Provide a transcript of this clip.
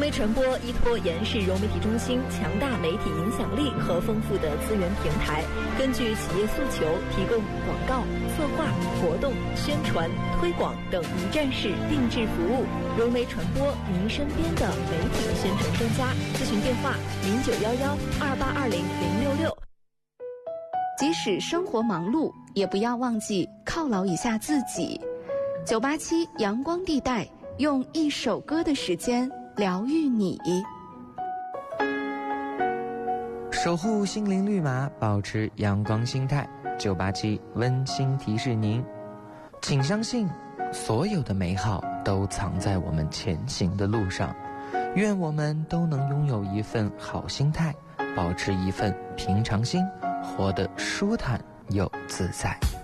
媒传播依托延世融媒体中心强大媒体影响力和丰富的资源平台，根据企业诉求提供广告、策划、活动、宣传、推广等一站式定制服务。融媒传播，您身边的媒体宣传专家。咨询电话0911282066。 即使生活忙碌，也不要忘记犒劳一下自己。987阳光地带，用一首歌的时间疗愈你， 守护心灵绿码，保持阳光心态。987温馨提示您，请相信，所有的美好都藏在我们前行的路上。愿我们都能拥有一份好心态，保持一份平常心，活得舒坦又自在。